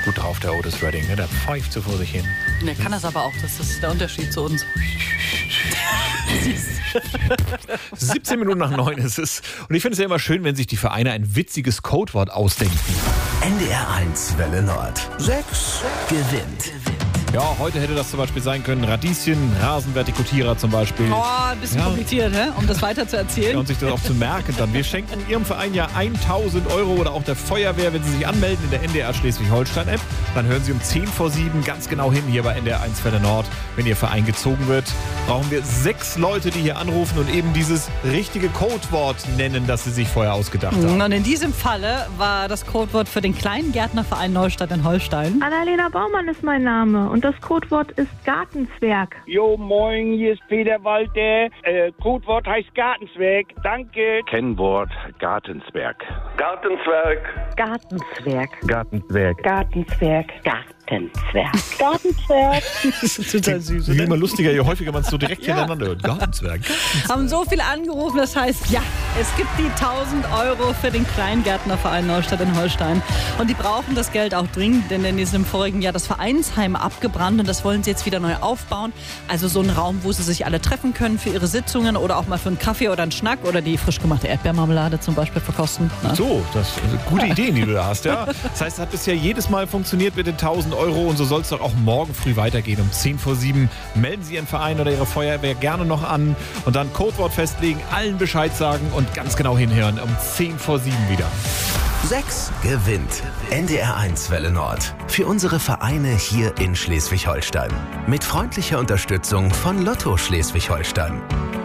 gut drauf, der Otis Redding. Ne? Der pfeift so vor sich hin. Der kann das aber auch. Das ist der Unterschied zu uns. 17 Minuten nach 9 ist es. Und ich finde es ja immer schön, wenn sich die Vereine ein witziges Codewort ausdenken. NDR 1 Welle Nord. 6 gewinnt. Ja, heute hätte das zum Beispiel sein können Radieschen, Rasenvertikutierer zum Beispiel. Oh, ein bisschen kompliziert, um das weiter zu erzählen. Ja, und sich das auch zu merken dann. Wir schenken Ihrem Verein ja 1.000 € oder auch der Feuerwehr, wenn Sie sich anmelden in der NDR Schleswig-Holstein-App. Dann hören Sie um 10 vor 7 ganz genau hin hier bei NDR 1 Welle Nord. Wenn Ihr Verein gezogen wird, brauchen wir 6 Leute, die hier anrufen und eben dieses richtige Codewort nennen, das Sie sich vorher ausgedacht haben. Und in diesem Falle war das Codewort für den Kleingärtnerverein Neustadt in Holstein. Annalena Baumann ist mein Name und das Codewort ist Gartenzwerg. Jo, moin, hier ist Peter Walter. Codewort heißt Gartenzwerg. Danke. Kennwort Gartenzwerg. Gartenzwerg. Gartenzwerg. Gartenzwerg. Gartenzwerg. Gartenzwerg. Gartenzwerg. Das ist total süß, Je oder? immer lustiger, je häufiger man es so direkt hintereinander hört. Gartenzwerg. Haben so viel angerufen, das heißt, ja, es gibt die 1.000 € für den Kleingärtnerverein Neustadt in Holstein. Und die brauchen das Geld auch dringend, denn in diesem vorigen Jahr das Vereinsheim abgebrannt und das wollen sie jetzt wieder neu aufbauen. Also so ein Raum, wo sie sich alle treffen können für ihre Sitzungen oder auch mal für einen Kaffee oder einen Schnack oder die frisch gemachte Erdbeermarmelade zum Beispiel verkosten. Ne? So, das sind gute Ideen, die du da hast, ja. Das heißt, es hat bisher jedes Mal funktioniert mit den 1.000 € und so soll es doch auch morgen früh weitergehen. Um 10 vor 7 melden Sie Ihren Verein oder Ihre Feuerwehr gerne noch an und dann Codewort festlegen, allen Bescheid sagen und ganz genau hinhören. Um 10 vor 7 wieder. 6 gewinnt. NDR 1 Welle Nord. Für unsere Vereine hier in Schleswig-Holstein. Mit freundlicher Unterstützung von Lotto Schleswig-Holstein.